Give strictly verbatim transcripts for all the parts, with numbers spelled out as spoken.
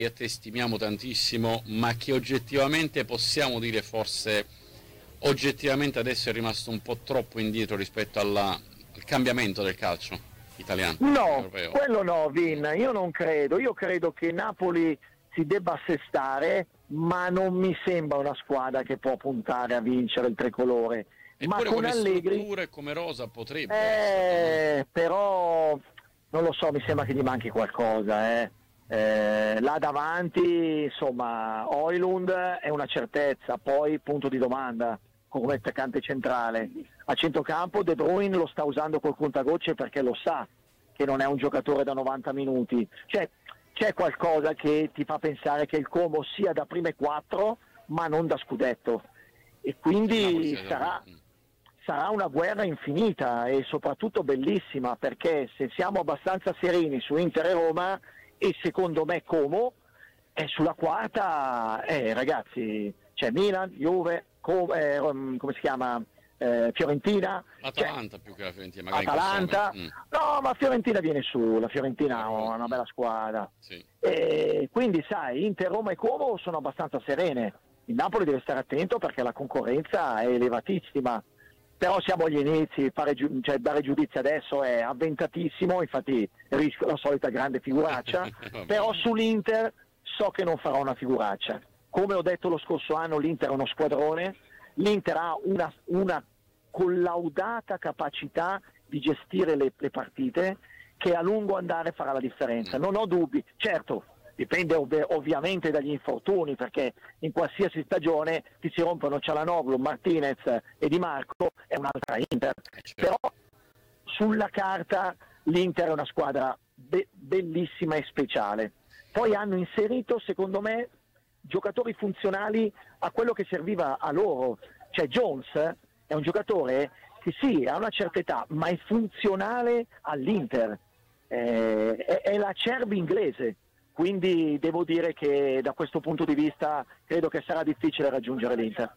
a te stimiamo tantissimo, ma che oggettivamente possiamo dire forse oggettivamente adesso è rimasto un po' troppo indietro rispetto alla, al cambiamento del calcio italiano, No, europeo. quello no, Vin, io non credo. Io credo che Napoli si debba assestare, ma non mi sembra una squadra che può puntare a vincere il tricolore. Ma Eppure con come Allegri, struttura e come rosa potrebbe eh, essere, però non lo so, mi sembra che gli manchi qualcosa. Eh. Eh, là davanti, insomma, Højlund è una certezza, poi punto di domanda come attaccante centrale. A centrocampo De Bruyne lo sta usando col contagocce perché lo sa che non è un giocatore da novanta minuti. Cioè, c'è qualcosa che ti fa pensare che il Como sia da prime quattro, ma non da scudetto. E quindi sarà, sarà una guerra infinita e soprattutto bellissima, perché se siamo abbastanza sereni su Inter e Roma, e secondo me Como, è sulla quarta, eh, ragazzi, c'è Milan, Juve, Com- eh, come si chiama, eh, Fiorentina, Atalanta cioè, più che la Fiorentina, magari Atalanta, mm. no, ma Fiorentina viene su, la Fiorentina ha una bella squadra, sì. E quindi sai, Inter, Roma e Como sono abbastanza serene. Il Napoli deve stare attento perché la concorrenza è elevatissima, però siamo agli inizi, fare giu- cioè, dare giudizio adesso è avventatissimo, infatti rischio la solita grande figuraccia, però sull'Inter so che non farò una figuraccia. Come ho detto lo scorso anno, l'Inter è uno squadrone, l'Inter ha una, una collaudata capacità di gestire le, le partite che a lungo andare farà la differenza, non ho dubbi. Certo, dipende ov- ovviamente dagli infortuni, perché in qualsiasi stagione ti si rompono Cialanoglu, Martinez e Di Marco, è un'altra Inter, però sulla carta l'Inter è una squadra be- bellissima e speciale. Poi hanno inserito, secondo me, giocatori funzionali a quello che serviva a loro. Cioè Jones è un giocatore che sì, ha una certa età, ma è funzionale all'Inter, eh, è, è la Cervi inglese, quindi devo dire che da questo punto di vista credo che sarà difficile raggiungere l'Inter.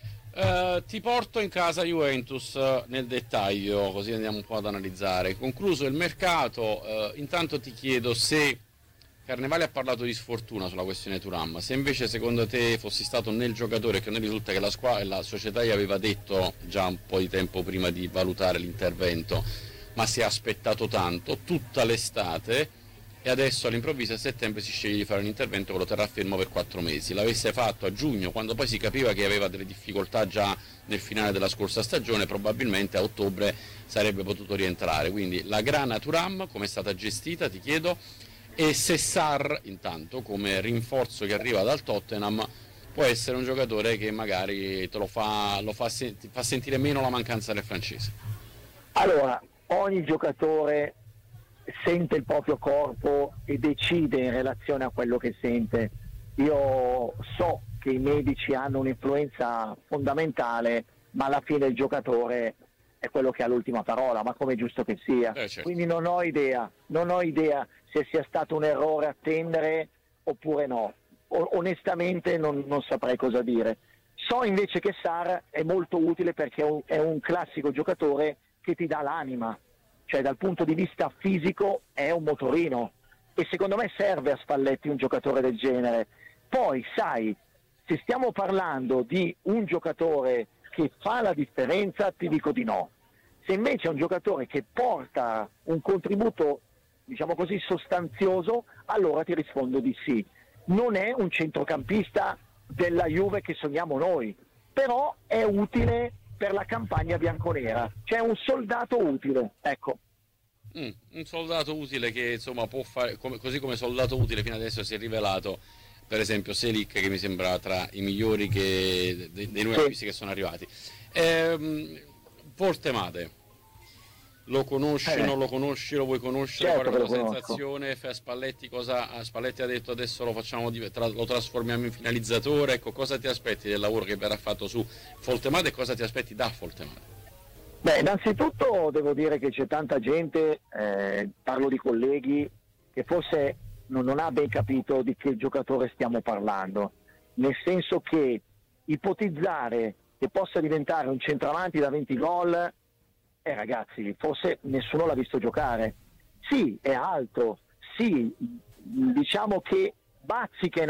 Uh, ti porto in casa Juventus uh, nel dettaglio, così andiamo un po' ad analizzare. Concluso il mercato, uh, intanto ti chiedo se Carnevale ha parlato di sfortuna sulla questione Thuram, se invece secondo te fossi stato nel giocatore, che a noi risulta che la squadra e la società gli aveva detto già un po' di tempo prima di valutare l'intervento, ma si è aspettato tanto, tutta l'estate, e adesso all'improvviso a settembre si sceglie di fare un intervento che lo terrà fermo per quattro mesi. L'avesse fatto a giugno, quando poi si capiva che aveva delle difficoltà già nel finale della scorsa stagione, probabilmente a ottobre sarebbe potuto rientrare. Quindi la grana Thuram come è stata gestita, ti chiedo, e se Sarr intanto come rinforzo che arriva dal Tottenham può essere un giocatore che magari te lo fa, lo fa, senti, fa sentire meno la mancanza del francese. Allora, ogni giocatore sente il proprio corpo e decide in relazione a quello che sente. Io so che i medici hanno un'influenza fondamentale, ma alla fine il giocatore è quello che ha l'ultima parola, ma come è giusto che sia. Eh, certo. Quindi non ho idea, non ho idea se sia stato un errore attendere oppure no. O- onestamente non, non saprei cosa dire. So invece che Sarr è molto utile perché è un, è un classico giocatore che ti dà l'anima, cioè dal punto di vista fisico è un motorino, e secondo me serve a Spalletti un giocatore del genere. Poi sai, se stiamo parlando di un giocatore che fa la differenza, ti dico di no. Se invece è un giocatore che porta un contributo, diciamo così, sostanzioso, allora ti rispondo di sì. Non è un centrocampista della Juve che sogniamo noi, però è utile per la campagna bianconera, c'è un soldato utile, ecco. Mm, un soldato utile che insomma può fare, come, così come soldato utile fino adesso si è rivelato per esempio Selic, che mi sembra tra i migliori che, dei, dei nuovi Sì. acquisti che sono arrivati. Ehm, Voltemade, lo conosci, Eh. non lo conosci, lo vuoi conoscere? Certo Qual è la che tua lo conosco. sensazione? Fa Spalletti, cosa, Spalletti ha detto adesso lo facciamo, tra, lo trasformiamo in finalizzatore, ecco, cosa ti aspetti del lavoro che verrà fatto su Voltemade e cosa ti aspetti da Voltemade? Beh, innanzitutto devo dire che c'è tanta gente, eh, parlo di colleghi, che forse non, non ha ben capito di che giocatore stiamo parlando, nel senso che ipotizzare che possa diventare un centravanti da venti gol, eh ragazzi, forse nessuno l'ha visto giocare. Sì, è alto, sì, diciamo che bazzica in